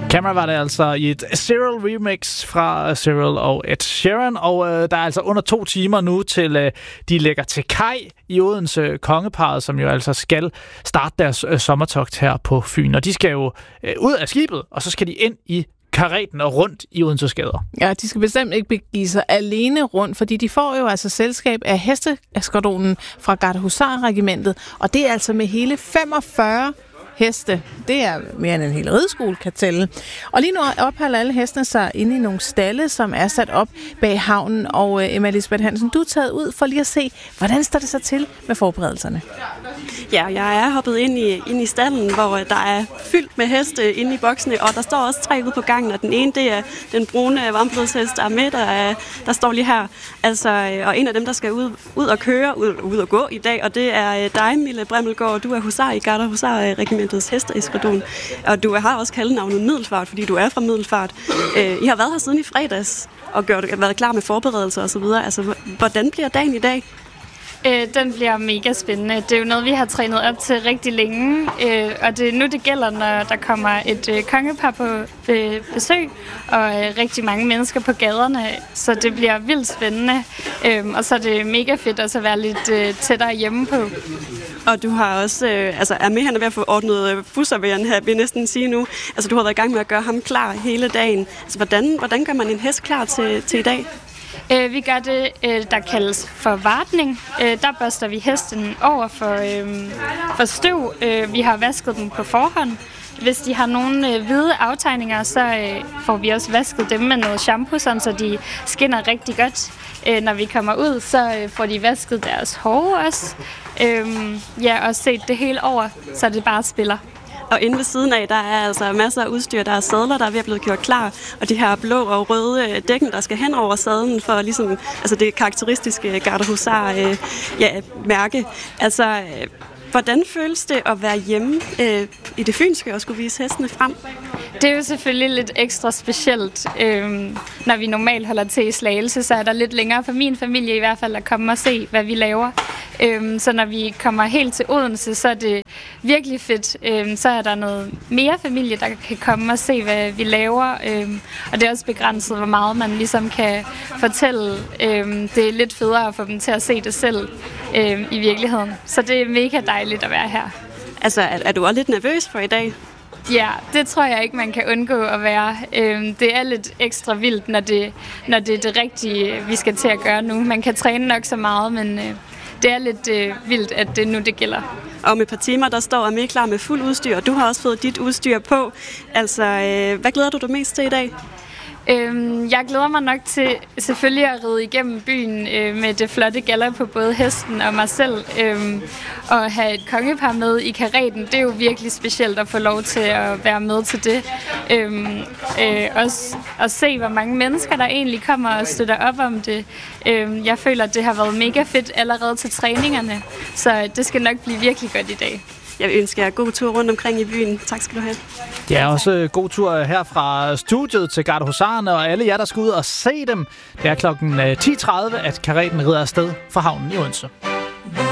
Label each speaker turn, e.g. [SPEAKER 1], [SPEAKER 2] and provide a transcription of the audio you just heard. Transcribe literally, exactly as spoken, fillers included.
[SPEAKER 1] Camera var det altså i et Cyril remix fra Cyril og Ed Sheeran, og øh, der er altså under to timer nu til øh, de lægger til kaj i Odense, kongeparret, som jo altså skal starte deres øh, sommertogt her på Fyn. Og de skal jo øh, ud af skibet, og så skal de ind i kareten og rundt i Odenses gader.
[SPEAKER 2] Ja, de skal bestemt ikke begive sig alene rundt, fordi de får jo altså selskab af hesteskadronen fra Gardehusarregimentet, og det er altså med hele femogfyrre heste. Det er mere end en hel rideskole kan tælle. Og lige nu opholder alle hestene sig inde i nogle stalle, som er sat op bag havnen. Og uh, Emma Lisbeth Hansen, du er taget ud for lige at se, hvordan står det så til med forberedelserne?
[SPEAKER 3] Ja, jeg er hoppet ind i, ind i stallen, hvor der er fyldt med heste inde i boksene, og der står også tre ude på gangen, og den ene, det er den brune varmblodshest, der er med, der, er, der står lige her. Altså, og en af dem, der skal ud, ud og køre, ud, ud og gå i dag, og det er dig, Mille Bremmelgaard. Du er husar i Gardehusarregimentets hesteeskadron, og du har også kaldenavnet Middelfart, fordi du er fra Middelfart. I har været her siden i fredags, og gjort, været klar med forberedelser osv. Altså, hvordan bliver dagen i dag?
[SPEAKER 4] Øh, den bliver mega spændende. Det er jo noget, vi har trænet op til rigtig længe, øh, og det, nu det gælder, når der kommer et øh, kongepar på øh, besøg, og øh, rigtig mange mennesker på gaderne, så det bliver vildt spændende, øh, og så er det mega fedt også at være lidt øh, tættere hjemme på.
[SPEAKER 3] Og du har også, øh, altså er med, han er ved at få ordnet øh, busser, vil jeg, vil jeg næsten sige nu. Altså du har været i gang med at gøre ham klar hele dagen. Altså hvordan, hvordan gør man en hest klar til, til i dag?
[SPEAKER 4] Øh, vi gør det, øh, der kaldes for vartning. Øh, der børster vi hesten over for, øh, for støv. Øh, vi har vasket dem på forhånd. Hvis de har nogle øh, hvide aftegninger, så øh, får vi også vasket dem med noget shampoo, sådan, så de skinner rigtig godt. Øh, når vi kommer ud, så øh, får de vasket deres hår også. Øh, ja, og set det hele over, så det bare spiller.
[SPEAKER 3] Og inde ved siden af, der er altså masser af udstyr, der er sadler, der er ved at blive gjort klar, og de her blå og røde dækken, der skal hen over sadlen for ligesom, altså det karakteristiske Gardehusar øh, ja, mærke. Altså, øh, hvordan føles det at være hjemme øh, i det fynske og skulle vise hestene frem?
[SPEAKER 4] Det er jo selvfølgelig lidt ekstra specielt. Øhm, når vi normalt holder til i Slagelse, så er der lidt længere for min familie i hvert fald at komme og se, hvad vi laver. Øhm, så når vi kommer helt til Odense, så er det virkelig fedt. Øhm, så er der noget mere familie, der kan komme og se, hvad vi laver. Øhm, og det er også begrænset, hvor meget man ligesom kan fortælle. Øhm, det er lidt federe at få dem til at se det selv øhm, i virkeligheden. Så det er mega dejligt at være her.
[SPEAKER 3] Altså, er, er du også lidt nervøs for i dag?
[SPEAKER 4] Ja, det tror jeg ikke, man kan undgå at være. Øhm, det er lidt ekstra vildt, når det, når det er det rigtige, vi skal til at gøre nu. Man kan træne nok så meget, men øh, det er lidt øh, vildt, at det nu det gælder.
[SPEAKER 3] Og om et par timer, der står Amé klar med fuld udstyr, og du har også fået dit udstyr på. Altså, øh, hvad glæder du dig mest til i dag?
[SPEAKER 4] Øhm, jeg glæder mig nok til selvfølgelig at ride igennem byen øh, med det flotte galler på både hesten og mig selv. Øhm, og have et kongepar med i kareten, det er jo virkelig specielt at få lov til at være med til det. Øhm, øh, også at se, hvor mange mennesker der egentlig kommer og støtter op om det. Øhm, jeg føler, at det har været mega fedt allerede til træningerne, så det skal nok blive virkelig godt i dag.
[SPEAKER 3] Jeg ønsker jer god tur rundt omkring i byen. Tak skal du have.
[SPEAKER 1] Ja, også god tur her fra studiet til Gardehusarerne og alle jer, der skal ud og se dem. Det er klokken ti tredive, at kareten rider afsted fra havnen i Odense.